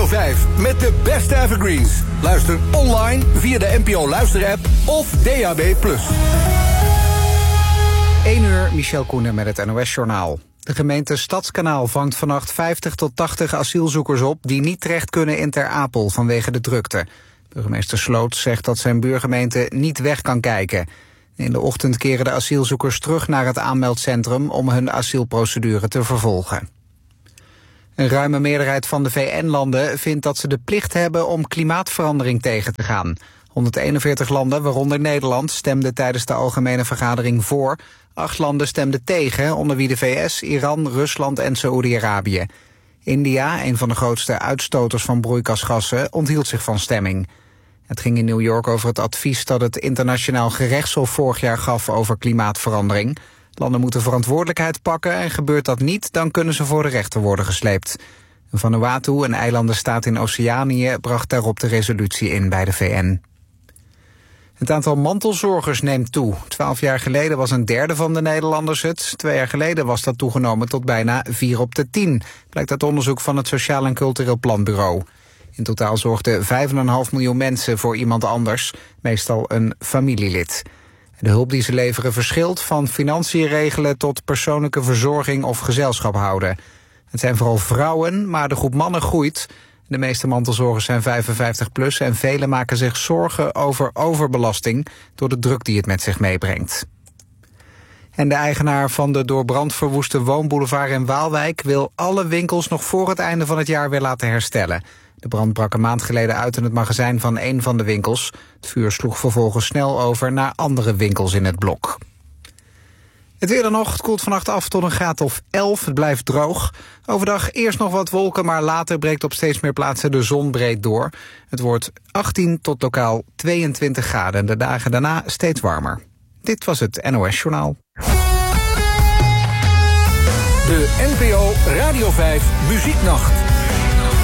Radio 5 met de beste evergreens. Luister online via de NPO Luisterapp of DAB+. 1 uur, Michel Koenen met het NOS-journaal. De gemeente Stadskanaal vangt vannacht 50 tot 80 asielzoekers op die niet terecht kunnen in Ter Apel vanwege de drukte. Burgemeester Sloot zegt dat zijn buurgemeente niet weg kan kijken. In de ochtend keren de asielzoekers terug naar het aanmeldcentrum om hun asielprocedure te vervolgen. Een ruime meerderheid van de VN-landen vindt dat ze de plicht hebben om klimaatverandering tegen te gaan. 141 landen, waaronder Nederland, stemden tijdens de algemene vergadering voor. 8 landen stemden tegen, onder wie de VS, Iran, Rusland en Saoedi-Arabië. India, een van de grootste uitstoters van broeikasgassen, onthield zich van stemming. Het ging in New York over het advies dat het Internationaal Gerechtshof vorig jaar gaf over klimaatverandering. Landen moeten verantwoordelijkheid pakken en gebeurt dat niet, dan kunnen ze voor de rechter worden gesleept. Vanuatu, een eilandenstaat in Oceanië, bracht daarop de resolutie in bij de VN. Het aantal mantelzorgers neemt toe. 12 jaar geleden was een derde van de Nederlanders het. 2 jaar geleden was dat toegenomen tot bijna 4 op de 10. Blijkt uit onderzoek van het Sociaal en Cultureel Planbureau. In totaal zorgden 5,5 miljoen mensen voor iemand anders, meestal een familielid. De hulp die ze leveren verschilt van financiën regelen tot persoonlijke verzorging of gezelschap houden. Het zijn vooral vrouwen, maar de groep mannen groeit. De meeste mantelzorgers zijn 55 plus en velen maken zich zorgen over overbelasting door de druk die het met zich meebrengt. En de eigenaar van de door brand verwoeste woonboulevard in Waalwijk wil alle winkels nog voor het einde van het jaar weer laten herstellen. De brand brak een maand geleden uit in het magazijn van een van de winkels. Het vuur sloeg vervolgens snel over naar andere winkels in het blok. Het weer dan nog, het koelt vannacht af tot een graad of 11. Het blijft droog. Overdag eerst nog wat wolken, maar later breekt op steeds meer plaatsen de zon breed door. Het wordt 18 tot lokaal 22 graden en de dagen daarna steeds warmer. Dit was het NOS Journaal. De NPO Radio 5 Muzieknacht.